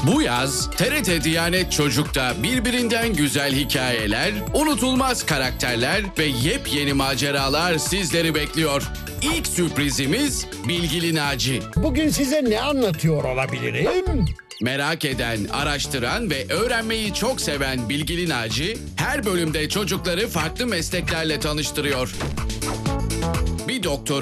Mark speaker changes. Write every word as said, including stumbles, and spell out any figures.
Speaker 1: Bu yaz T R T Diyanet Çocuk'ta birbirinden güzel hikayeler, unutulmaz karakterler ve yepyeni maceralar sizleri bekliyor. İlk sürprizimiz Bilgili Naci.
Speaker 2: Bugün size ne anlatıyor olabilirim?
Speaker 1: Merak eden, araştıran ve öğrenmeyi çok seven Bilgili Naci, her bölümde çocukları farklı mesleklerle tanıştırıyor. Bir doktor